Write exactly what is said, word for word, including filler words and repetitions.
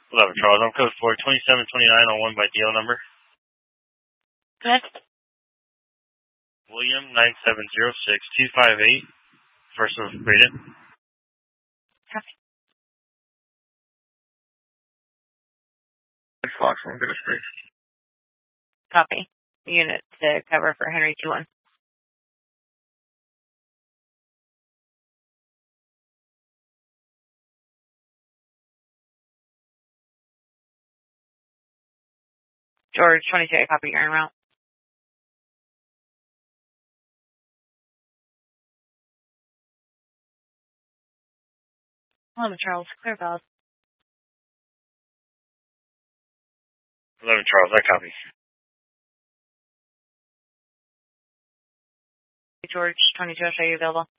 eleven Charles, I'm code for twenty-seven twenty-nine on one by D L number. Go ahead. William nine seven zero six two five eight, first of Braden. Copy. Fox, I'm going to speak. Copy. Unit to cover for Henry two one. George twenty-two, I copy your en route. eleven Charles, clear valve. eleven Charles, I copy. George twenty-two, I'll show you available.